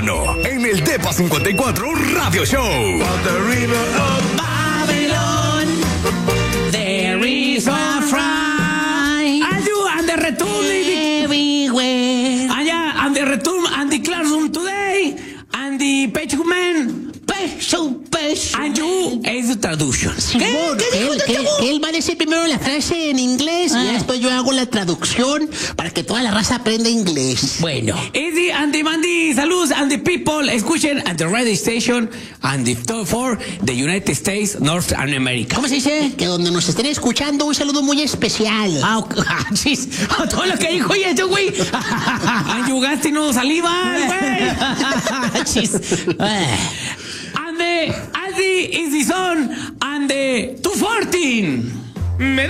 No, en el Depa 54 Radio Show. Babylon, there is a fry. And you and the return everywhere. and the return and the classroom today and the page man. And you es the traduction. Simón, que él va a decir primero la frase en inglés y después yo hago la traducción para que toda la raza aprenda inglés. Bueno, Eddie and the Mandy, saludos and the people, escuchen at the radio station and the top for the United States, North America. ¿Cómo se dice? Que donde nos estén escuchando, un saludo muy especial. Chis, todo lo que dijo y eso, güey. And you got no saliva, güey. Chis. And the is the son and the 214.